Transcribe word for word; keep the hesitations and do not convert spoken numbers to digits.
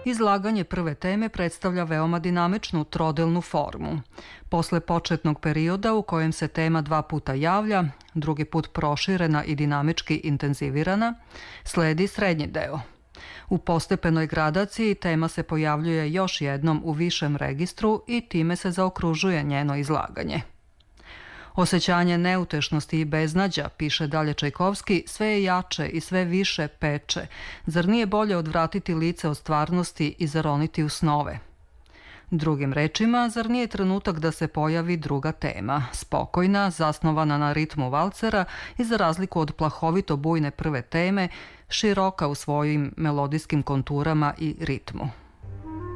Izlaganje prve teme predstavlja veoma dinamičnu trodelnu formu. Posle početnog perioda u kojem se tema dva puta javlja, drugi put proširena i dinamički intenzivirana, sledi srednji deo. U postepenoj gradaciji tema se pojavljuje još jednom u višem registru i time se zaokružuje njeno izlaganje. Osećanje neutešnosti i beznađa, piše dalje Čajkovski, sve je jače i sve više peče. Zar nije bolje odvratiti lice od stvarnosti i zaroniti u snove? Drugim rečima, zar nije trenutak da se pojavi druga tema, spokojna, zasnovana na ritmu valcera i za razliku od plahovito bujne prve teme, široka u svojim melodijskim konturama i ritmu.